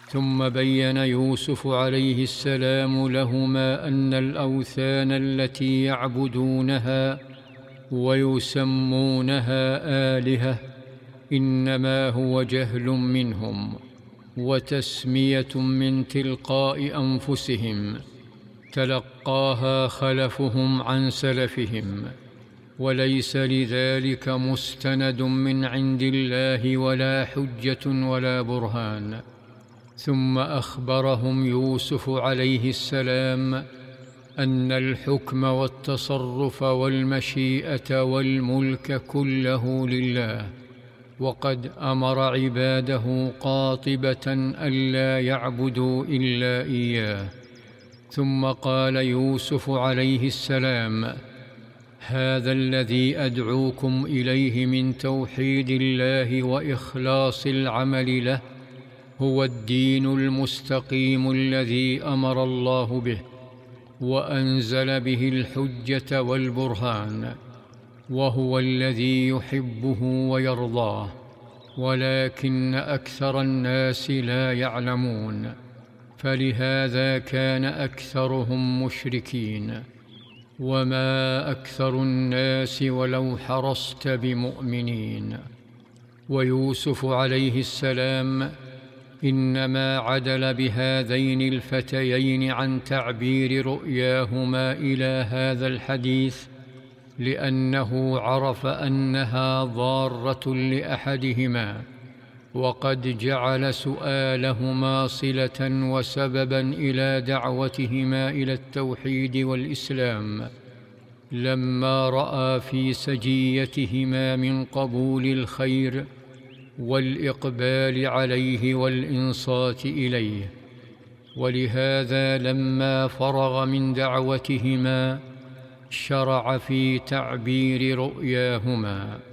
ثم بين يوسف عليه السلام لهما أن الأوثان التي يعبدونها ويسمونها آلهة إنما هو جهل منهم وتسمية من تلقاء أنفسهم تلقاها خلفهم عن سلفهم، وليس لذلك مستند من عند الله ولا حجة ولا برهان. ثم أخبرهم يوسف عليه السلام أن الحكم والتصرف والمشيئة والملك كله لله، وقد أمر عباده قاطبة ألا يعبدوا إلا إياه. ثم قال يوسف عليه السلام: هذا الذي أدعوكم إليه من توحيد الله وإخلاص العمل له هو الدين المستقيم الذي أمر الله به وأنزل به الحجة والبرهان، وهو الذي يحبه ويرضاه، ولكن أكثر الناس لا يعلمون، فلهذا كان أكثرهم مشركين. وما أكثر الناس ولو حرصت بمؤمنين. ويوسف عليه السلام إنما عدل بهذين الفتيين عن تعبير رؤياهما إلى هذا الحديث لأنه عرف أنها ضارة لأحدهما، وقد جعل سؤالهما صلة وسببا إلى دعوتهما إلى التوحيد والإسلام، لما رأى في سجيتهما من قبول الخير والإقبال عليه والإنصات إليه. ولهذا لما فرغ من دعوتهما شرع في تعبير رؤياهما.